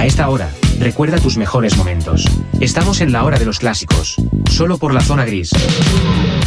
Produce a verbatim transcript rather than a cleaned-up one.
A esta hora, recuerda tus mejores momentos. Estamos en la hora de los clásicos. Solo por la zona gris.